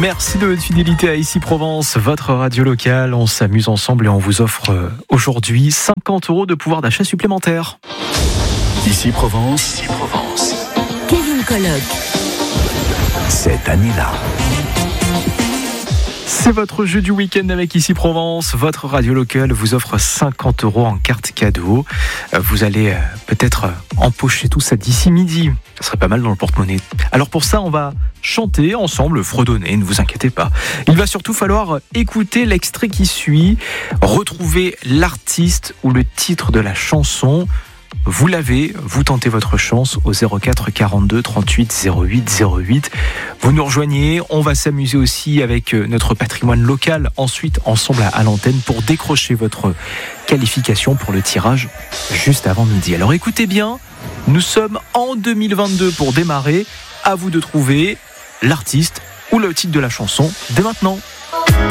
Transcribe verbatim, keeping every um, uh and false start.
Merci de votre fidélité à Ici Provence, votre radio locale. On s'amuse ensemble et on vous offre aujourd'hui cinquante euros de pouvoir d'achat supplémentaire. Ici Provence. Ici Provence. Kevin Colloque. Cette année-là. C'est votre jeu du week-end avec Ici Provence. Votre radio locale vous offre cinquante euros en carte cadeau. Vous allez peut-être empocher tout ça d'ici midi. Ça serait pas mal dans le porte-monnaie. Alors pour ça, on va chanter ensemble, fredonner, ne vous inquiétez pas. Il va surtout falloir écouter l'extrait qui suit, retrouver l'artiste ou le titre de la chanson. Vous l'avez, vous tentez votre chance au zéro quatre quarante-deux trente-huit zéro huit zéro huit. Vous nous rejoignez, on va s'amuser aussi avec notre patrimoine local, ensuite ensemble à l'antenne pour décrocher votre qualification pour le tirage juste avant midi. Alors écoutez bien, nous sommes en deux mille vingt-deux pour démarrer, à vous de trouver l'artiste ou le titre de la chanson dès maintenant.